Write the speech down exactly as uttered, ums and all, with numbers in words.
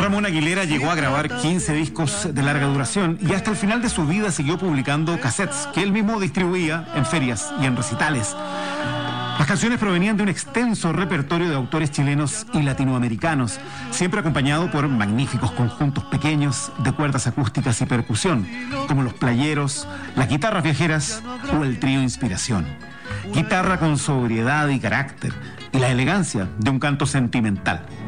Ramón Aguilera llegó a grabar quince discos de larga duración y hasta el final de su vida siguió publicando cassettes que él mismo distribuía en ferias y en recitales. Las canciones provenían de un extenso repertorio de autores chilenos y latinoamericanos, siempre acompañado por magníficos conjuntos pequeños de cuerdas acústicas y percusión, como los Playeros, las Guitarras Viajeras o el Trío Inspiración. Guitarra con sobriedad y carácter, y la elegancia de un canto sentimental.